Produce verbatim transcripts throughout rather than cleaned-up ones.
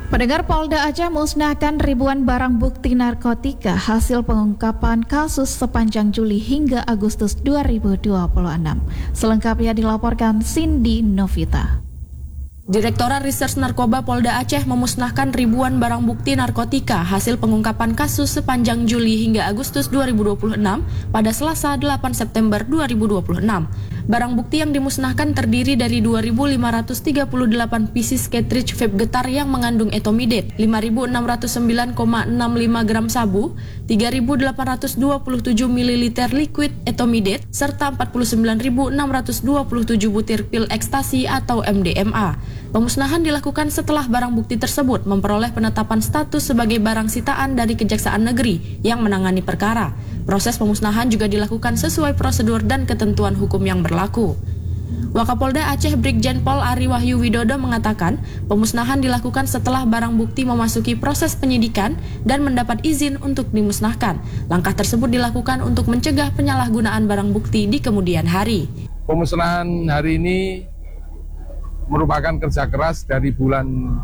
Pendengar, Polda Aceh musnahkan ribuan barang bukti narkotika hasil pengungkapan kasus sepanjang Juli hingga Agustus dua ribu dua puluh enam. Selengkapnya dilaporkan Cindy Novita. Direktorat Reserse Narkoba Polda Aceh memusnahkan ribuan barang bukti narkotika hasil pengungkapan kasus sepanjang Juli hingga Agustus dua ribu dua puluh enam pada Selasa delapan September dua ribu dua puluh enam. Barang bukti yang dimusnahkan terdiri dari dua ribu lima ratus tiga puluh delapan pieces cartridge vape getar yang mengandung etomidate, lima ribu enam ratus sembilan koma enam lima gram sabu, tiga ribu delapan ratus dua puluh tujuh mililiter liquid etomidate, serta empat puluh sembilan ribu enam ratus dua puluh tujuh butir pil ekstasi atau M D M A. Pemusnahan dilakukan setelah barang bukti tersebut memperoleh penetapan status sebagai barang sitaan dari Kejaksaan Negeri yang menangani perkara. Proses pemusnahan juga dilakukan sesuai prosedur dan ketentuan hukum yang berlaku. Wakapolda Aceh Brigjen Pol Ari Wahyu Widodo mengatakan, pemusnahan dilakukan setelah barang bukti memasuki proses penyidikan dan mendapat izin untuk dimusnahkan. Langkah tersebut dilakukan untuk mencegah penyalahgunaan barang bukti di kemudian hari. Pemusnahan hari ini merupakan kerja keras dari bulan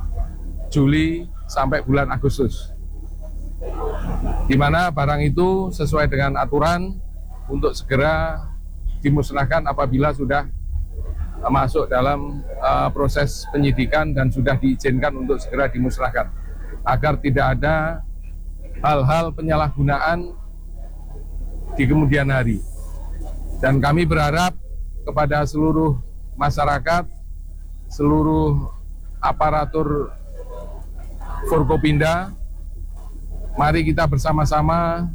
Juli sampai bulan Agustus, di mana barang itu sesuai dengan aturan untuk segera dimusnahkan apabila sudah masuk dalam uh, proses penyidikan dan sudah diizinkan untuk segera dimusnahkan, agar tidak ada hal-hal penyalahgunaan di kemudian hari. Dan kami berharap kepada seluruh masyarakat, seluruh aparatur Forkopinda, mari kita bersama-sama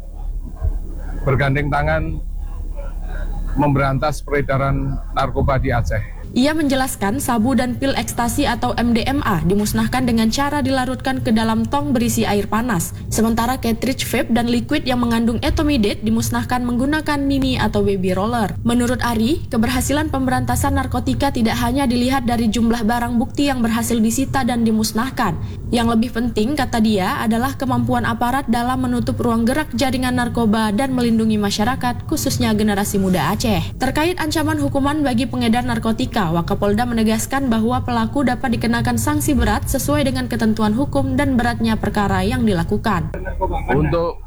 bergandeng tangan memberantas peredaran narkoba di Aceh. Ia menjelaskan sabu dan pil ekstasi atau M D M A dimusnahkan dengan cara dilarutkan ke dalam tong berisi air panas. Sementara cartridge vape dan liquid yang mengandung etomidate dimusnahkan menggunakan mini atau baby roller. Menurut Ari, keberhasilan pemberantasan narkotika tidak hanya dilihat dari jumlah barang bukti yang berhasil disita dan dimusnahkan. Yang lebih penting, kata dia, adalah kemampuan aparat dalam menutup ruang gerak jaringan narkoba dan melindungi masyarakat, khususnya generasi muda Aceh. Terkait ancaman hukuman bagi pengedar narkotika, Wakapolda menegaskan bahwa pelaku dapat dikenakan sanksi berat sesuai dengan ketentuan hukum dan beratnya perkara yang dilakukan. Untuk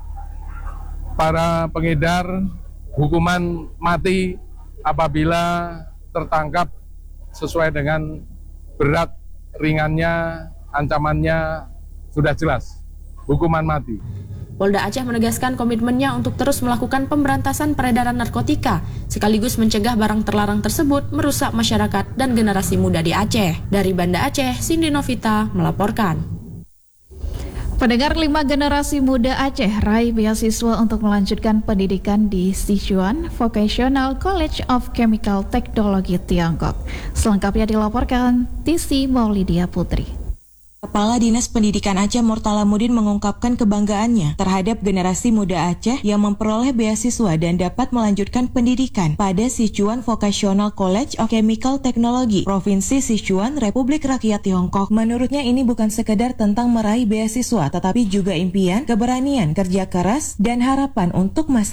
para pengedar, hukuman mati apabila tertangkap sesuai dengan berat ringannya, ancamannya sudah jelas, hukuman mati. Polda Aceh menegaskan komitmennya untuk terus melakukan pemberantasan peredaran narkotika, sekaligus mencegah barang terlarang tersebut merusak masyarakat dan generasi muda di Aceh. Dari Banda Aceh, Cindy Novita melaporkan. Pendengar, lima generasi muda Aceh raih beasiswa untuk melanjutkan pendidikan di Sichuan Vocational College of Chemical Technology Tiongkok. Selengkapnya dilaporkan Tisi Maulidia Putri. Kepala Dinas Pendidikan Aceh Murtalamudin mengungkapkan kebanggaannya terhadap generasi muda Aceh yang memperoleh beasiswa dan dapat melanjutkan pendidikan pada Sichuan Vocational College of Chemical Technology, Provinsi Sichuan, Republik Rakyat Tiongkok. Menurutnya ini bukan sekedar tentang meraih beasiswa, tetapi juga impian, keberanian, kerja keras, dan harapan untuk masa